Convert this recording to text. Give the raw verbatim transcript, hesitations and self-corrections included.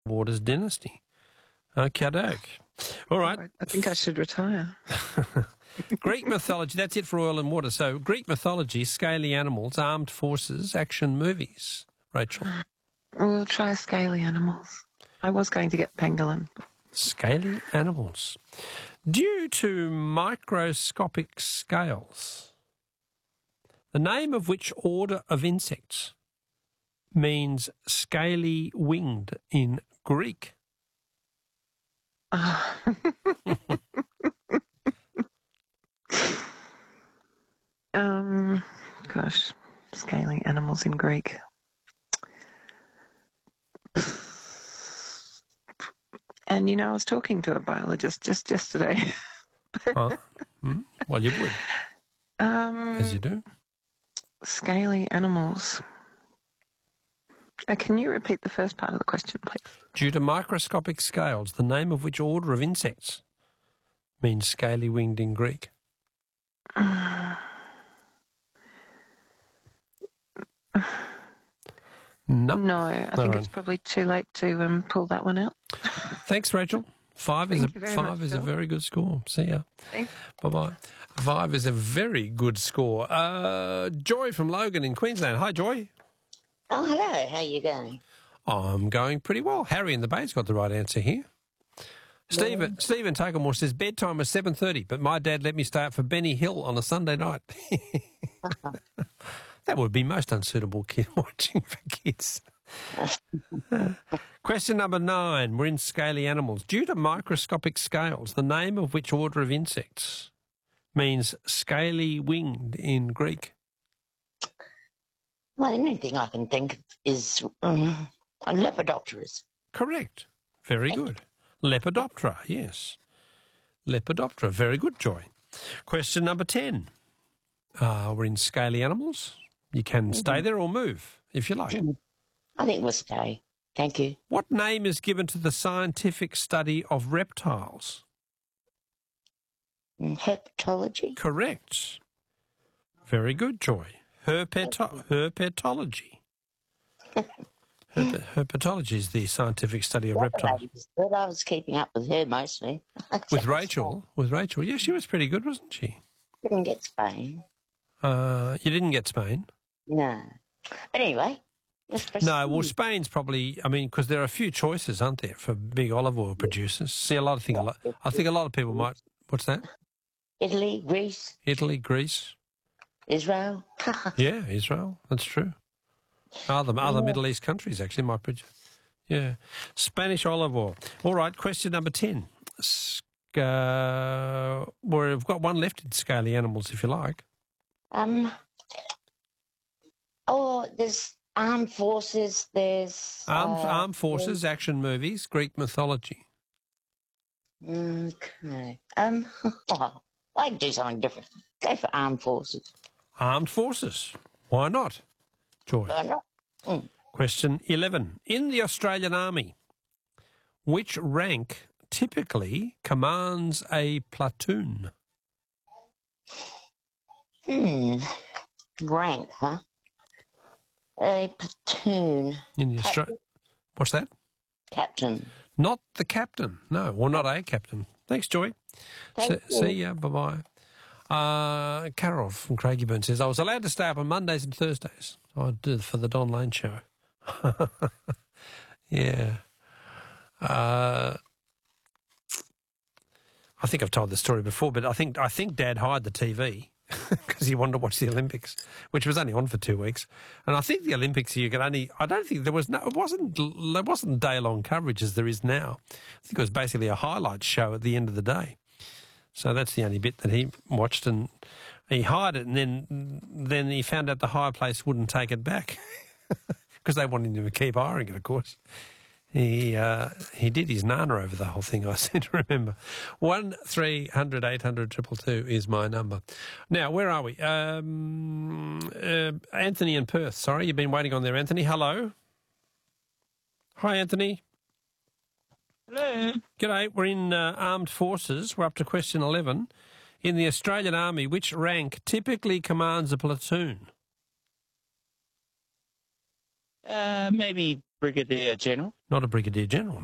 Waters dynasty. Okay, doke. All right. I, I think I should retire. Greek mythology, that's it for oil and water. So Greek mythology, scaly animals, armed forces, action movies. Rachel? We'll try scaly animals. I was going to get pangolin. Scaly animals. Due to microscopic scales, the name of which order of insects means scaly winged in Greek? Uh. um, gosh, scaly animals in Greek. And, you know, I was talking to a biologist just yesterday. Huh? Hmm? Well, you would. Um, As you do. Scaly animals. Uh, can you repeat the first part of the question, please? Due to microscopic scales, the name of which order of insects means scaly winged in Greek? Uh, No. No, I All think right. it's probably too late to um, pull that one out. Thanks, Rachel. Five is a Thank you very five much, is a Phil. very good score. See ya. Thanks. Bye bye. Five is a very good score. Uh, Joy from Logan in Queensland. Hi, Joy. Oh, hello. How are you going? I'm going pretty well. Harry in the Bay's got the right answer here. Stephen Stephen Tuckamore says bedtime was seven thirty, but my dad let me stay up for Benny Hill on a Sunday night. That would be most unsuitable kid watching for kids. Question number nine. We're in scaly animals. Due to microscopic scales, the name of which order of insects means scaly winged in Greek? Well, the only thing I can think of is um, a Lepidopterus. Correct. Very good. Lepidoptera, yes. Lepidoptera. Very good, Joy. Question number ten. Uh, we're in scaly animals. You can stay there or move if you like. I think we'll stay. Thank you. What name is given to the scientific study of reptiles? Mm, Herpetology? Correct. Very good, Joy. Herpeto- herpetology. Herp- herpetology is the scientific study of reptiles. But I was keeping up with her mostly. With Rachel? With Rachel. Yeah, she was pretty good, wasn't she? Didn't get Spain. Uh, you didn't get Spain? No. But anyway, let's proceed. No, well, Spain's probably, I mean, because there are a few choices, aren't there, for big olive oil producers. See, a lot of things, a lot, I think a lot of people might, what's that? Italy, Greece, Italy, Greece. Israel. Yeah, Israel, that's true. Other, other Yeah. Middle East countries actually might produce. Yeah. Spanish olive oil. All right, question number ten. Sc- uh, we've got one left in scaly animals, if you like. Um. Oh, there's armed forces. There's Armed, uh, armed forces, action movies, Greek mythology. Okay. Um. Oh, I'd do something different. Go for armed forces. Armed forces. Why not? Joy. Why not? Mm. Question eleven. In the Australian Army, which rank typically commands a platoon? Hmm. Rank, huh? A platoon. In the Austra- What's that? Captain. Not the captain. No, well, not a captain. Thanks, Joy. Thank See, you. see ya. Bye-bye. Uh, Carol from Craigieburn says, I was allowed to stay up on Mondays and Thursdays. I did for the Don Lane show. Yeah. Uh, I think I've told the story before, but I think I think Dad hired the T V because he wanted to watch the Olympics, which was only on for two weeks. And I think the Olympics you could only, I don't think there was no, it wasn't, there wasn't day-long coverage as there is now. I think it was basically a highlights show at the end of the day. So that's the only bit that he watched, and he hired it, and then then he found out the hire place wouldn't take it back because they wanted him to keep hiring it, of course. He uh, he did his nana over the whole thing, I seem to remember. One three hundred eight hundred triple two is my number. Now, where are we? Um, uh, Anthony in Perth. Sorry, you've been waiting on there, Anthony. Hello. Hi, Anthony. Hello. G'day. We're in uh, armed forces. We're up to question eleven. In the Australian Army, which rank typically commands a platoon? Uh, maybe Brigadier General. Not a brigadier general.